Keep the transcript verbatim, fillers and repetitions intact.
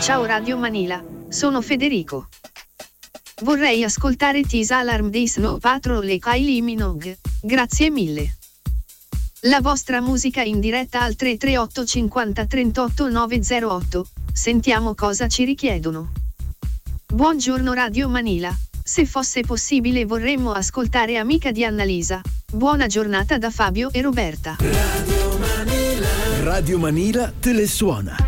Ciao Radio Manila, sono Federico. Vorrei ascoltare Tease Alarm dei Snow Patrol e Kylie Minogue, grazie mille. La vostra musica in diretta al tre tre otto cinquanta trentotto nove zero otto, sentiamo cosa ci richiedono. Buongiorno Radio Manila, se fosse possibile vorremmo ascoltare Amica di Annalisa. Buona giornata da Fabio e Roberta. Radio Manila, Radio Manila te le suona.